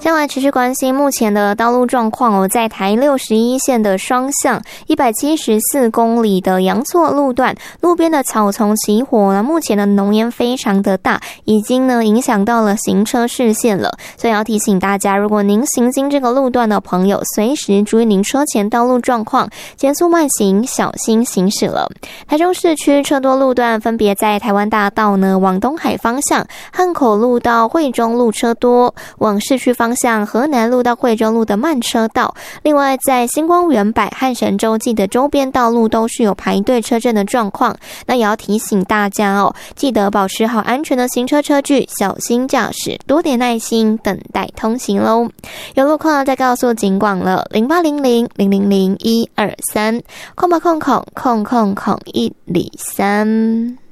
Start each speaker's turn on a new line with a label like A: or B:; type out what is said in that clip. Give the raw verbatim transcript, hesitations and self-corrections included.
A: 将来持续关心目前的道路状况哦，在台六十一线的双向一百七十四公里的阳错路段，路边的草丛起火了，目前的浓烟非常的大，已经呢影响到了行车视线了，所以要提醒大家，如果您行经这个路段的朋友，随时注意您车前道路状况，减速慢行，小心行驶了。台中市区车多路段分别在台湾大道呢往东海方向，汉口路到惠中路车多，往市区方向河南路到惠中路的慢车道。另外在星光园百和神州记的周边道路都是有排队车阵的状况，那也要提醒大家哦，记得保持好安全的行车车距，小心驾驶，多点耐心等待通行咯。有路况再告诉警广了，零八零零零零零一二三，空吧空空空空空一里三。